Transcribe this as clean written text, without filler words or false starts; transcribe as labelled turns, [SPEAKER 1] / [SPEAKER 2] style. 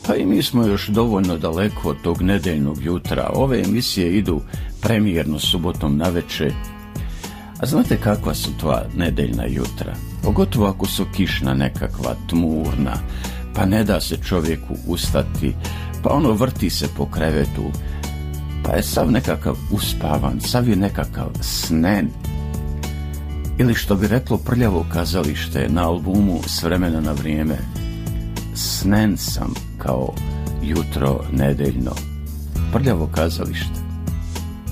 [SPEAKER 1] Pa i mi smo još dovoljno daleko od tog nedeljnog jutra. Ove emisije idu premijerno subotom navečer. A znate kakva su tva nedeljna jutra? Pogotovo ako su kišna nekakva, tmurna, pa ne da se čovjeku ustati, pa ono vrti se po krevetu, pa je sav nekakav uspavan, sav je nekakav snen. Ili što bi reklo Prljavo kazalište na albumu S vremena na vrijeme, snen sam kao jutro nedeljno. Prljavo kazalište.